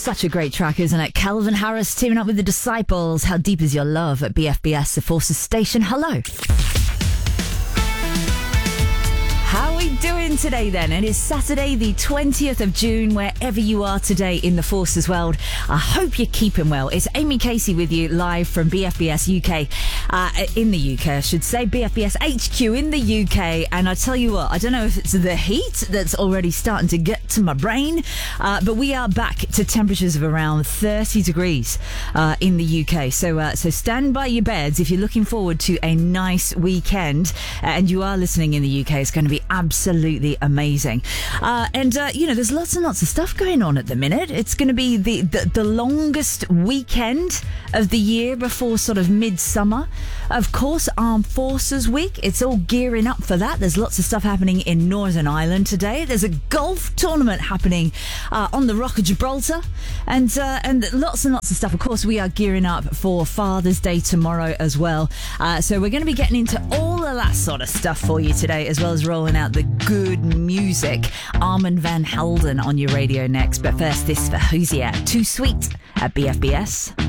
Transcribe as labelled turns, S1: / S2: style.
S1: Such a great track, isn't it? Calvin Harris teaming up with the Disciples. How Deep Is Your Love at BFBS, the Forces Station. Hello. How are we doing today then? It is Saturday the 20th of June, wherever you are today in the Forces world. I hope you're keeping well. It's Amy Casey with you live from BFBS UK, in the UK I should say, BFBS HQ in the UK. And I tell you what, I don't know if it's the heat that's already starting to get to my brain, but we are back to temperatures of around 30 degrees in the UK. So stand by your beds if you're looking forward to a nice weekend, and you are listening in the UK. It's going to be absolutely amazing. There's lots and lots of stuff going on at the minute. It's going to be the longest weekend of the year before sort of midsummer. Of course, Armed Forces Week. It's all gearing up for that. There's lots of stuff happening in Northern Ireland today. There's a golf tournament happening on the Rock of Gibraltar, and lots and lots of stuff. Of course, we are gearing up for Father's Day tomorrow as well. So we're going to be getting into all of that sort of stuff for you today, as well as rolling out the good music. Armand Van Helden on your radio next. But first, this for Hosier, Too Sweet at BFBS.